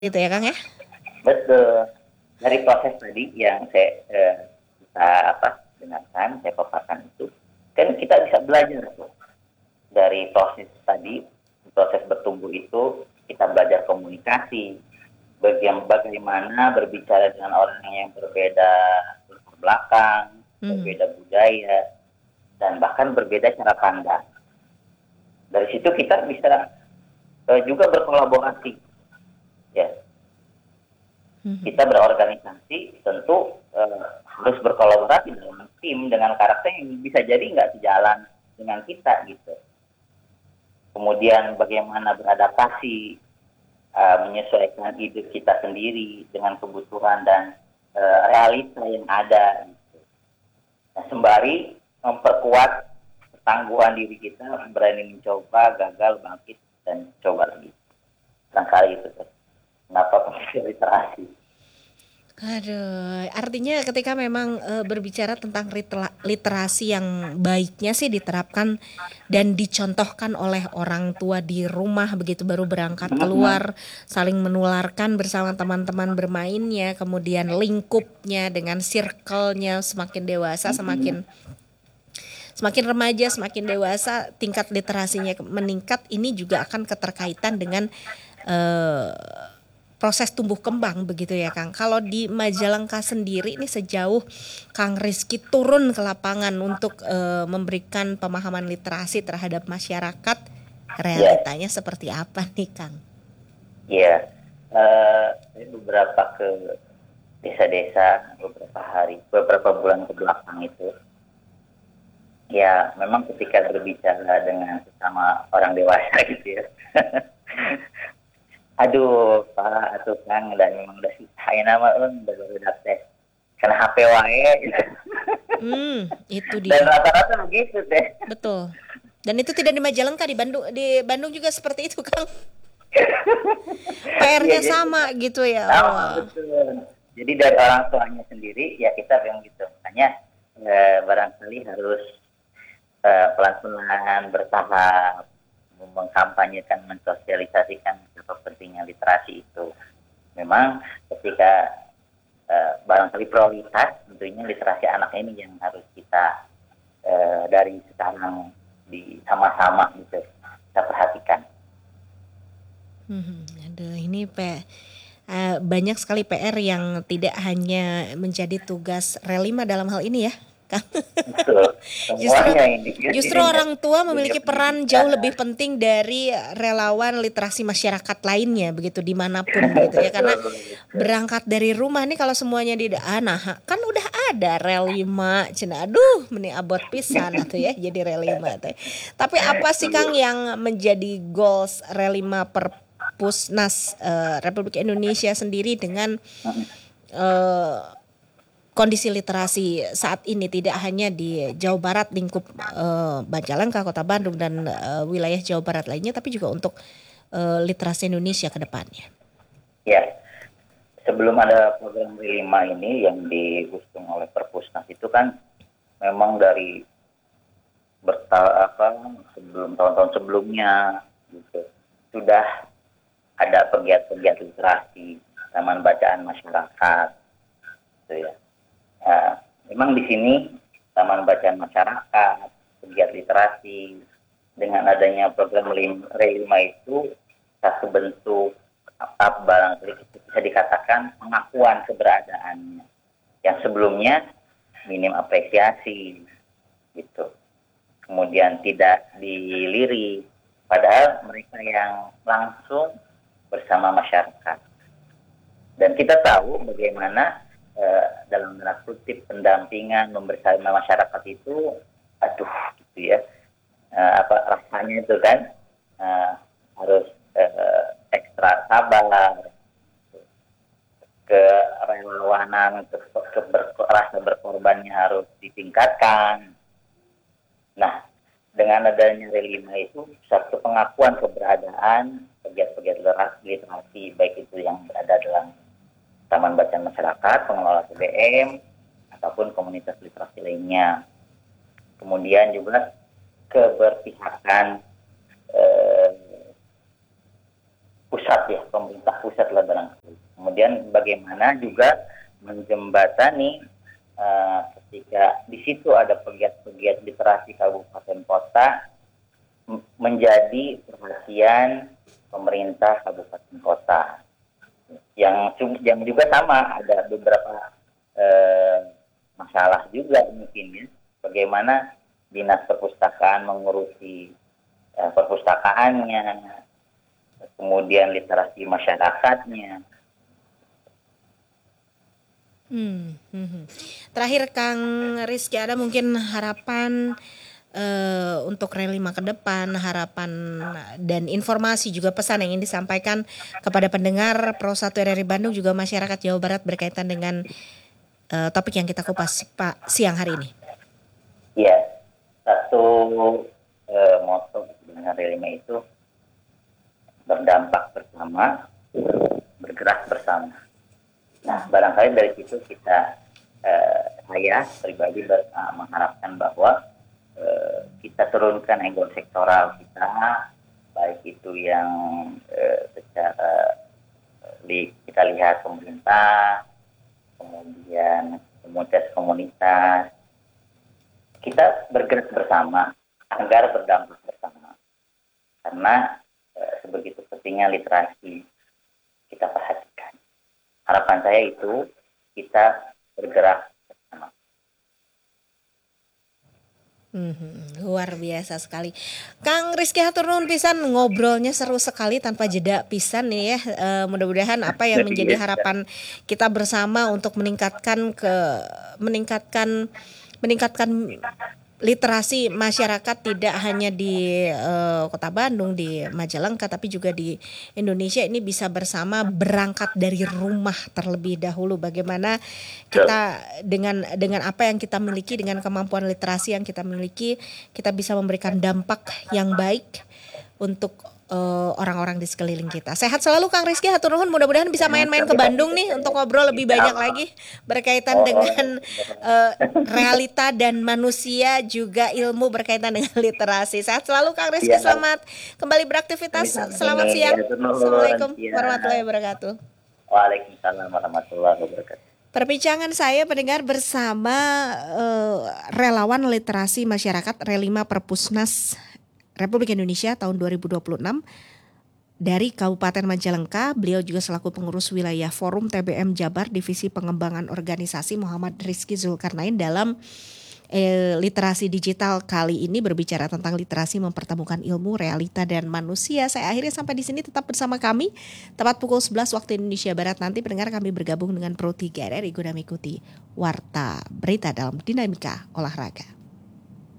Gitu ya Kang ya? Betul. Dari proses tadi yang kita dengarkan, saya paparkan itu, kan kita bisa belajar tuh dari proses tadi, proses bertumbuh itu kita belajar komunikasi, bagaimana berbicara dengan orang yang berbeda latar belakang, Mhm. berbeda budaya, dan bahkan berbeda cara pandang. Dari situ kita bisa juga berkolaborasi, ya. Mhm. Kita berorganisasi tentu harus berkolaborasi dengan tim dengan karakter yang bisa jadi nggak sejalan dengan kita gitu. Kemudian bagaimana beradaptasi, menyesuaikan hidup kita sendiri dengan kebutuhan dan realita yang ada gitu. Nah, sembari memperkuat ketangguhan diri kita, berani mencoba, gagal, bangkit, dan coba lagi. Barangkali itu. Kenapa penting literasi? Aduh, artinya ketika memang berbicara tentang literasi yang baiknya sih diterapkan dan dicontohkan oleh orang tua di rumah begitu baru berangkat keluar, saling menularkan bersama teman-teman bermainnya, kemudian lingkupnya dengan circle-nya semakin dewasa, semakin semakin remaja, semakin dewasa, tingkat literasinya meningkat, ini juga akan keterkaitan dengan eh, proses tumbuh kembang begitu ya Kang. Kalau di Majalengka sendiri ini sejauh Kang Rizky turun ke lapangan untuk memberikan pemahaman literasi terhadap masyarakat, Ya, realitanya seperti apa nih Kang? ya. Saya beberapa ke desa-desa beberapa bulan ke belakang itu, ya memang ketika berbicara dengan sesama orang dewasa gitu ya. Aduh, Pak, atuh Kang, dan memang udah sih, nama udah baru tes. Karena HP wae gitu. Itu Dan dia. rata-rata begitu deh. Betul. Dan itu tidak di Majalengka, di Bandung juga seperti itu Kang. Iya, PR-nya jadi sama gitu ya sama Allah. betul. Jadi dari orang tuanya sendiri, ya kita yang gitu. Makanya barangkali harus pelan-pelan, bertahap, mengkampanyekan, mensosialisasikan betapa pentingnya literasi itu. Memang ketika barangkali prioritas, tentunya literasi anak ini yang harus kita dari sekarang sama-sama gitu kita perhatikan. Aduh, ini banyak sekali PR yang tidak hanya menjadi tugas Relima dalam hal ini ya, Kang. Betul. Justru Semuanya ini justru dunia, orang tua dunia memiliki peran jauh lebih pendidikan. penting dari relawan literasi masyarakat lainnya begitu dimanapun begitu ya, karena Betul, betul. berangkat dari rumah nih kalau semuanya di nah kan udah ada Relima cina aduh meni abot pisan atau ya jadi Relima teh. Tapi apa sih Kang yang menjadi goals Relima Perpusnas Republik Indonesia sendiri dengan eh, kondisi literasi saat ini tidak hanya di Jawa Barat lingkup Majalengka, Kota Bandung dan wilayah Jawa Barat lainnya, tapi juga untuk literasi Indonesia ke depannya. Ya, sebelum ada program Lima ini yang diusung oleh Perpusnas itu kan memang dari sebelum tahun-tahun sebelumnya gitu sudah ada pegiat-pegiat literasi, taman bacaan masyarakat, gitu ya. Nah, memang di sini taman bacaan masyarakat, pegiat literasi, dengan adanya program Relima itu satu bentuk barangkali bisa dikatakan pengakuan keberadaannya yang sebelumnya minim apresiasi gitu, kemudian tidak dilirik, padahal mereka yang langsung bersama masyarakat. Dan kita tahu bagaimana dalam tanda kutip pendampingan membersama masyarakat itu, aduh gitu ya, rasanya itu kan uh, harus ekstra sabar, kerelawanan, rasa berkorbannya harus ditingkatkan. Nah, dengan adanya Relima itu satu pengakuan keberadaan pegiat-pegiat literasi, baik itu yang berada dalam taman bacaan masyarakat, pengelola TBM, ataupun komunitas literasi lainnya. Kemudian juga keberpihakan eh, pusat ya, pemerintah pusat lah barangkali. Kemudian bagaimana juga menjembatani ketika di situ ada pegiat-pegiat literasi kabupaten kota menjadi perhatian pemerintah kabupaten kota. Yang juga sama ada beberapa masalah juga mungkin ya. Bagaimana dinas perpustakaan mengurusi perpustakaannya, kemudian literasi masyarakatnya. Terakhir Kang Rizky, ada mungkin harapan untuk Relima ke depan, harapan dan informasi juga pesan yang ingin disampaikan kepada pendengar Pro 1 RRI Bandung juga masyarakat Jawa Barat berkaitan dengan topik yang kita kupas Pak siang hari ini. Ya, satu moto dengan Relima itu berdampak bersama, bergerak bersama. Nah, barangkali dari situ saya pribadi mengharapkan bahwa kita turunkan ego sektoral kita, baik itu yang secara kita lihat pemerintah, kemudian komunitas, kita bergerak bersama agar berdampak bersama. Karena sebegitu pentingnya literasi kita perhatikan. Harapan saya itu kita bergerak bersama. Luar biasa sekali. Kang Rizky hatur nuhun pisan, ngobrolnya seru sekali tanpa jeda pisan nih ya. Mudah-mudahan apa yang menjadi harapan kita bersama untuk meningkatkan literasi masyarakat tidak hanya di Kota Bandung, di Majalengka, tapi juga di Indonesia ini bisa bersama berangkat dari rumah terlebih dahulu. Bagaimana kita dengan apa yang kita miliki, dengan kemampuan literasi yang kita miliki, kita bisa memberikan dampak yang baik untuk orang-orang di sekeliling kita. Sehat selalu Kang Rizky, hatur nuhun. Mudah-mudahan bisa main-main ke Bandung nih untuk ngobrol lebih banyak lagi berkaitan dengan realita dan manusia, juga ilmu berkaitan dengan literasi. Sehat selalu Kang Rizky, selamat kembali beraktivitas. Selamat siang. Assalamualaikum warahmatullahi wabarakatuh. Waalaikumsalam warahmatullahi wabarakatuh. Perbincangan saya pendengar bersama relawan literasi masyarakat Relima Perpusnas Republik Indonesia tahun 2026 dari Kabupaten Majalengka. Beliau juga selaku pengurus wilayah Forum TBM Jabar Divisi Pengembangan Organisasi Muhammad Rizky Zulkarnain dalam literasi digital kali ini berbicara tentang literasi mempertemukan ilmu, realita dan manusia. Saya akhirnya sampai di sini, tetap bersama kami. Tepat pukul 11 waktu Indonesia Barat nanti pendengar kami bergabung dengan Pro 3 RRI guna mengikuti warta berita dalam dinamika olahraga.